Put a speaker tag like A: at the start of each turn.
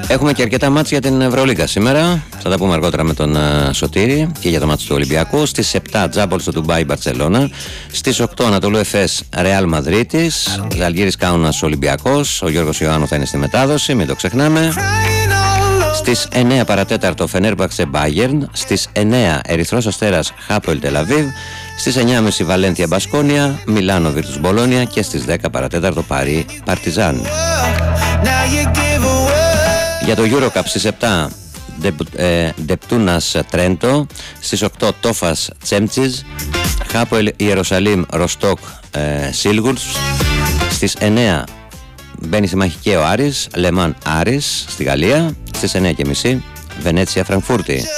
A: Έχουμε και αρκετά μάτς για την Ευρωλίγκα σήμερα. Θα τα πούμε αργότερα με τον Σωτήρη και για το μάτς του Ολυμπιακού. Στις 7 Τζάμπολ στο Ντουμπάι Μπαρτσελώνα. Στις 8 Ανατολού Εφές Ρεάλ Μαδρίτης. Ζαλγκίρις Κάουνας Ολυμπιακός. Ο Γιώργος Ιωάννου θα είναι στη μετάδοση, μην το ξεχνάμε. Στις 9 παρατέταρτο Φενέρμπαξε Μπάγερν. Στις 9 Ερυθρός Αστέρας Χάποελ Τελαβίβ. Στις 9.30 Βαλένθια Μπασκόνια, Μιλάνο Βίρτους Μπολόνια και στις 10 παρατέταρτο Παρί Παρτιζάν. Για το Eurocup στις 7 Ντεπτούνας Τρέντο, στις 8 Τόφας Τσέμτσιζ, Χάποελ Ιερουσαλήμ Ροστόκ Σίλγουρς, στις 9 μπαίνει στη μάχη και ο Άρης, Λεμάν Άρης στη Γαλλία, στις 9.30 Βενέτσια Φραγκφούρτη.